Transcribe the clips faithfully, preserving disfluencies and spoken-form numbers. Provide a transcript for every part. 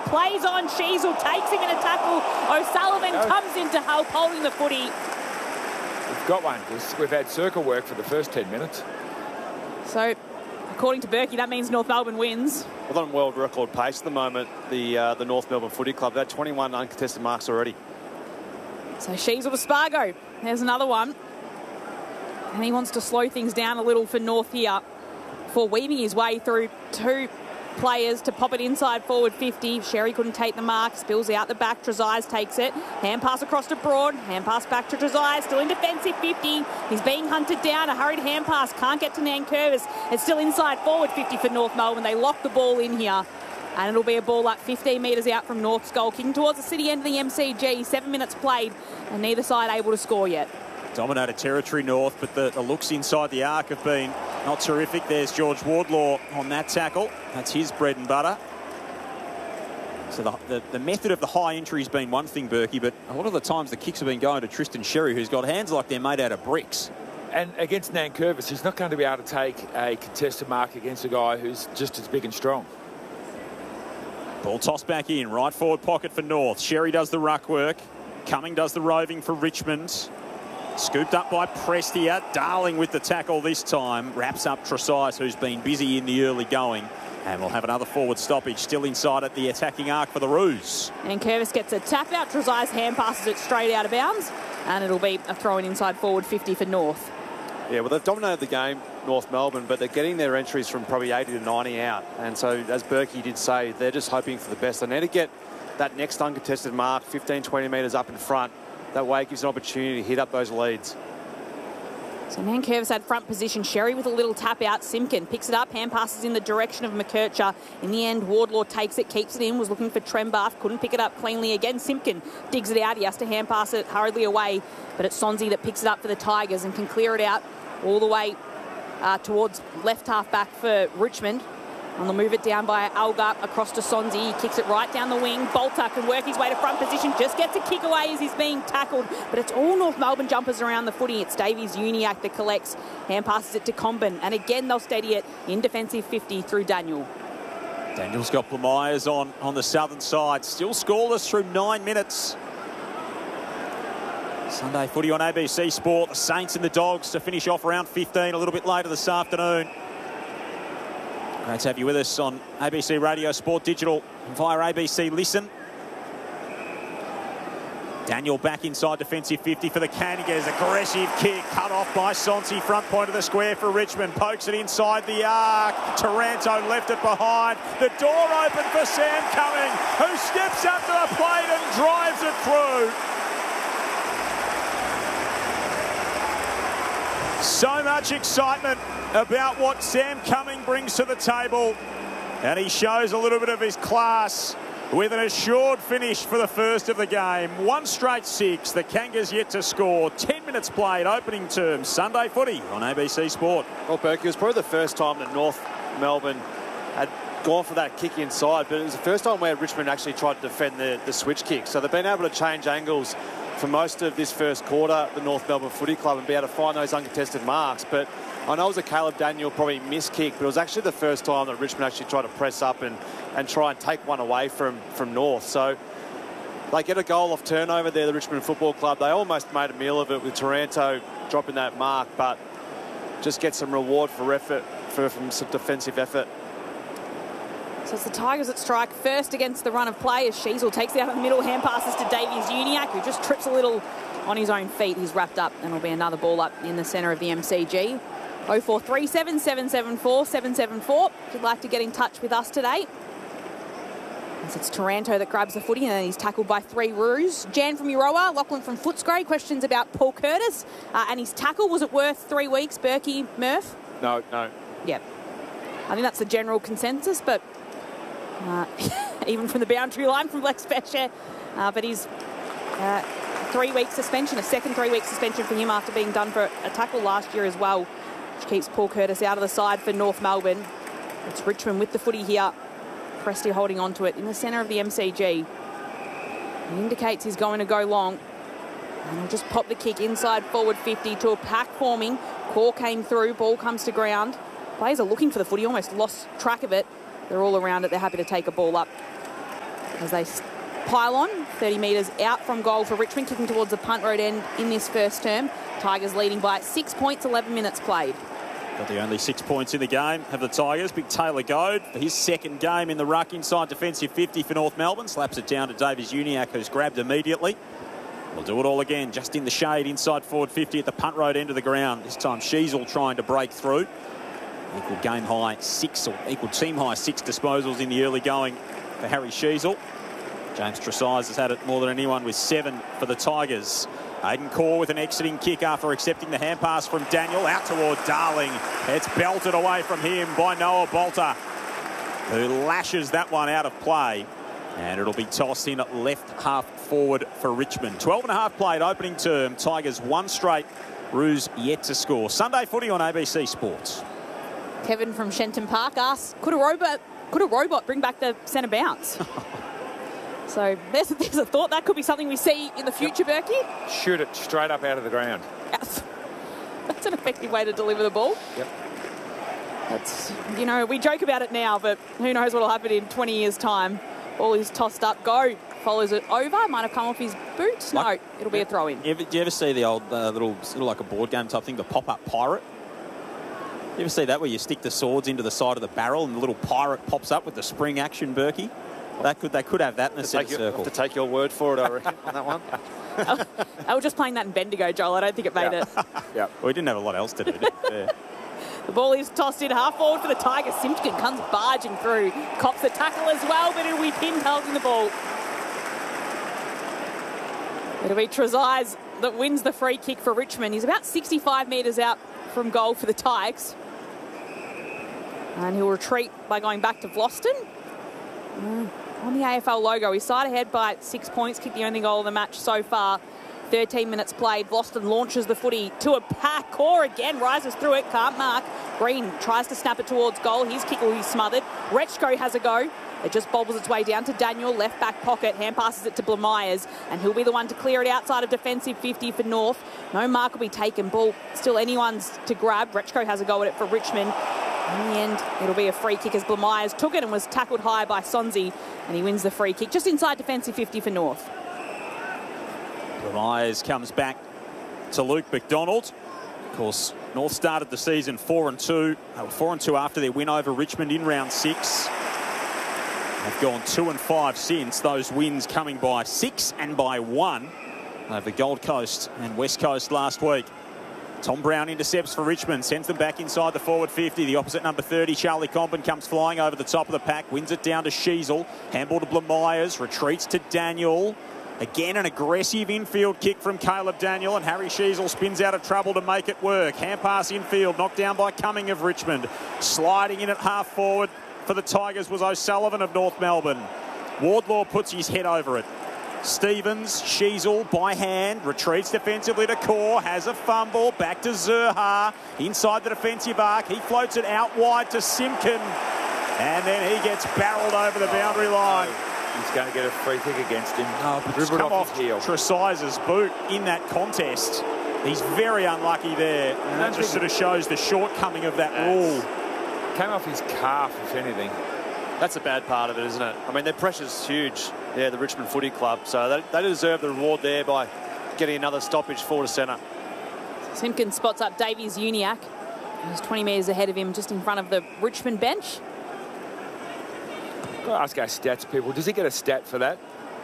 plays on. Sheasel takes him in a tackle. O'Sullivan No. comes in to help, holding the footy. We've got one. We've had circle work for the first ten minutes. So, according to Berkey, that means North Melbourne wins. Well, on world record pace at the moment, the uh, the North Melbourne Footy Club. They're twenty-one uncontested marks already. So Sheasel to Spargo. There's another one. And he wants to slow things down a little for North here before weaving his way through two players to pop it inside forward fifty. Sherry couldn't take the mark. Spills out the back. Trezise takes it. Hand pass across to Broad. Hand pass back to Trezise. Still in defensive fifty. He's being hunted down. A hurried hand pass. Can't get to Nankervis. It's still inside forward fifty for North Melbourne. They lock the ball in here. And it'll be a ball up fifteen metres out from North's goal. Kicking towards the city end of the M C G. Seven minutes played. And neither side able to score yet. Dominated territory, North, but the, the looks inside the arc have been not terrific. There's George Wardlaw on that tackle. That's his bread and butter. So the, the, the method of the high entry has been one thing, Berkey, but a lot of the times the kicks have been going to Tristan Sherry, who's got hands like they're made out of bricks. And against Nankervis, he's not going to be able to take a contested mark against a guy who's just as big and strong. Ball tossed back in, right forward pocket for North. Sherry does the ruck work. Cumming does the roving for Richmond. Scooped up by Prestia. Darling with the tackle this time. Wraps up Trezise, who's been busy in the early going. And we'll have another forward stoppage still inside at the attacking arc for the Roos. And Curvis gets a tap out. Trezise hand passes it straight out of bounds. And it'll be a throw in inside forward fifty for North. Yeah, well, they've dominated the game, North Melbourne, but they're getting their entries from probably eighty to ninety out. And so, as Berkey did say, they're just hoping for the best. They need to get that next uncontested mark, fifteen, twenty metres up in front. That way it gives an opportunity to hit up those leads. So Nankervis had front position. Sherry with a little tap out. Simpkin picks it up. Hand passes in the direction of McKercher. In the end, Wardlaw takes it, keeps it in. Was looking for Trembath. Couldn't pick it up cleanly again. Simpkin digs it out. He has to hand pass it hurriedly away. But it's Sonzi that picks it up for the Tigers and can clear it out all the way uh, towards left half back for Richmond. And they'll move it down by Alga across to Sonzi. He kicks it right down the wing. Bolter can work his way to front position. Just gets a kick away as he's being tackled. But it's all North Melbourne jumpers around the footy. It's Davies Uniac that collects. Hand passes it to Comben. And again, they'll steady it in defensive fifty through Daniel. Daniel's got Plemyers on, on the southern side. Still scoreless through nine minutes. Sunday footy on A B C Sport. The Saints and the Dogs to finish off round fifteen a little bit later this afternoon. Great to have you with us on A B C Radio Sport Digital and via A B C Listen. Daniel back inside defensive fifty for the Cannigas. Aggressive kick cut off by Sonsi. Front point of the square for Richmond. Pokes it inside the arc. Taranto left it behind. The door open for Sam Cumming, who steps up to the plate and drives it through. So much excitement about what Sam Cumming brings to the table. And he shows a little bit of his class with an assured finish for the first of the game. One straight six. The Kangas yet to score. Ten minutes played, opening term. Sunday footy on A B C Sport. Well, Berkey, it was probably the first time that North Melbourne had gone for that kick inside, but it was the first time where Richmond actually tried to defend the, the switch kick. So they've been able to change angles for most of this first quarter, the North Melbourne Footy Club, and be able to find those uncontested marks. But I know it was a Caleb Daniel probably missed kick, but it was actually the first time that Richmond actually tried to press up and, and try and take one away from, from North. So they get a goal off turnover there, the Richmond Football Club. They almost made a meal of it with Taranto dropping that mark, but just get some reward for effort, for, from some defensive effort. So it's the Tigers that strike first against the run of play as Sheasel takes it out in the middle. Hand passes to Davies Uniac, who just trips a little on his own feet. He's wrapped up and will be another ball up in the centre of the M C G. oh four three seven, seven seven four, seven seven four if you'd like to get in touch with us today. As it's Taranto that grabs the footy and then he's tackled by three Roos. Jan from Euroa, Lachlan from Footscray. Questions about Paul Curtis uh, and his tackle. Was it worth three weeks, Berkey, Murph? No, no. Yep. I think that's the general consensus, but uh, even from the boundary line from Lex Becher. Uh, but he's uh, three-week suspension, a second three-week suspension for him after being done for a tackle last year as well, which keeps Paul Curtis out of the side for North Melbourne. It's Richmond with the footy here. Presti holding on to it in the centre of the M C G. He indicates he's going to go long. And he'll just pop the kick inside forward fifty to a pack forming. Core came through, ball comes to ground. Players are looking for the footy, almost lost track of it. They're all around it, they're happy to take a ball up. as they pile on. thirty metres out from goal for Richmond, kicking towards the punt road end in this first term. Tigers leading by six points, eleven minutes played. Got the only six points in the game have the Tigers. Big Taylor Goad for his second game in the ruck inside defensive fifty for North Melbourne. Slaps it down to Davies Uniacke, who's grabbed immediately. We'll do it all again, just in the shade inside forward fifty at the punt road end of the ground. This time Sheasel trying to break through. Equal game high six, or equal team high six disposals in the early going for Harry Sheasel. James Tresize has had it more than anyone with seven for the Tigers. Aidan Corr with an exiting kick after accepting the hand pass from Daniel. Out toward Darling. It's belted away from him by Noah Bolter, who lashes that one out of play. And it'll be tossed in at left half forward for Richmond. twelve and a half played opening term. Tigers one straight. Roos yet to score. Sunday footy on A B C Sports. Kevin from Shenton Park asks, could a robot, could a robot bring back the centre bounce? So there's, there's a thought that could be something we see in the future, yep. Berkey. Shoot it straight up out of the ground. That's an effective way to deliver the ball. Yep. That's, you know, we joke about it now, but who knows what will happen in twenty years' time. Ball is tossed up, go. Follows it over, might have come off his boot. No, like, it'll be a throw-in. Do you ever see the old uh, little, little like a board game type thing, the pop-up pirate? You ever see that where you stick the swords into the side of the barrel and the little pirate pops up with the spring action, Berkey? That could, they could have that in a centre circle. To take your word for it, I reckon, on that one. I was just playing that in Bendigo, Joel. I don't think it made yeah. it. Yeah, well, we didn't have a lot else to do. Yeah. The ball is tossed in half forward for the Tigers. Simpkin comes barging through. Cops the tackle as well, but it'll be pinned holding the ball. It'll be Tresize that wins the free kick for Richmond. He's about sixty-five metres out from goal for the Tigers. And he'll retreat by going back to Vlosten. Mm. On the A F L logo, he's side ahead by six points, kicked the only goal of the match so far. thirteen minutes played. Vlosten launches the footy to a pack. Corr again rises through it, can't mark. Green tries to snap it towards goal. His kick will be smothered. Rechko has a go. It just bobbles its way down to Daniel, left back pocket. Hand passes it to Blamires, and he'll be the one to clear it outside of defensive fifty for North. No mark will be taken. Ball still anyone's to grab. Rechko has a go at it for Richmond. In the end, it'll be a free kick as Blamires took it and was tackled high by Sonzi, and he wins the free kick just inside defensive fifty for North. Blamires comes back to Luke McDonald. Of course, North started the season four and two. They were four and two after their win over Richmond in round six. They've gone two and five since. Those wins coming by six and by one over Gold Coast and West Coast last week. Tom Brown intercepts for Richmond, sends them back inside the forward fifty. The opposite number thirty, Charlie Comben, comes flying over the top of the pack, wins it down to Sheasel. Handball to Blamires, retreats to Daniel. Again, an aggressive infield kick from Caleb Daniel, and Harry Sheasel spins out of trouble to make it work. Hand pass infield, knocked down by Cumming of Richmond. Sliding in at half forward for the Tigers was O'Sullivan of North Melbourne. Wardlaw puts his head over it. Stevens, Sheasel by hand, retreats defensively to Corr, has a fumble, back to Zurhaar, inside the defensive arc, he floats it out wide to Simpkin, and then he gets barreled over the boundary line. He's going to get a free kick against him. Oh, but it's come off Tresize's boot in that contest. He's very unlucky there, and that just sort of shows the shortcoming of that rule. Came off his calf, if anything. That's a bad part of it, isn't it? I mean, their pressure's huge. Yeah, the Richmond Footy Club. So they, they deserve the reward there by getting another stoppage forward to centre. Simpkins spots up Davies Uniacke. He's twenty metres ahead of him, just in front of the Richmond bench. Got to ask our stats people, does he get a stat for that?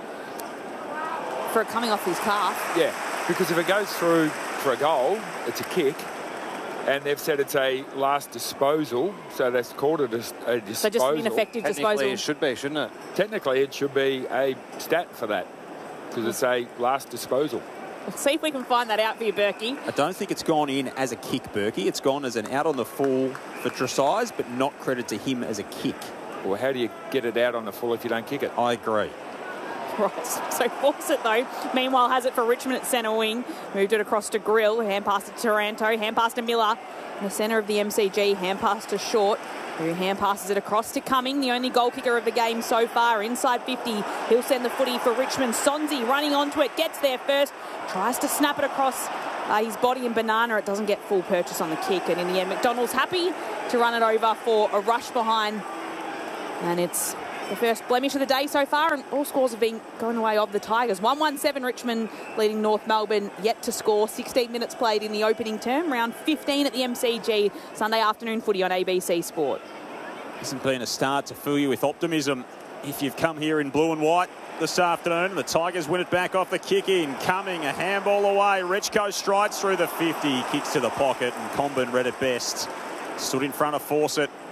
For it coming off his calf? Yeah, because if it goes through for a goal, it's a kick. And they've said it's a last disposal, so that's called a, dis a disposal. So just an ineffective disposal. Technically, it should be, shouldn't it? Technically, it should be a stat for that, because it's a last disposal. We'll see if we can find that out for you, Berkey. I don't think it's gone in as a kick, Berkey. It's gone as an out on the full for Tresize, but not credit to him as a kick. Well, how do you get it out on the full if you don't kick it? I agree. Right, so force it though. Meanwhile, has it for Richmond at centre wing. Moved it across to Grill. Hand pass to Taranto. Hand pass to Miller. In the centre of the M C G. Hand pass to Short, who hand passes it across to Cumming, the only goal kicker of the game so far. Inside fifty. He'll send the footy for Richmond. Sonzi running onto it. Gets there first. Tries to snap it across uh, his body and Banana. It doesn't get full purchase on the kick. And in the end, McDonald's happy to run it over for a rush behind. And it's the first blemish of the day so far, and all scores have been going away of the Tigers. one one seven Richmond leading North Melbourne, yet to score. sixteen minutes played in the opening term, round fifteen at the M C G. Sunday afternoon footy on A B C Sport. Hasn't been a start to fill you with optimism if you've come here in blue and white this afternoon. The Tigers win it back off the kick-in. Coming, a handball away. Rechko strides through the fifty, kicks to the pocket, and Comben read it best. Stood in front of Fawcett.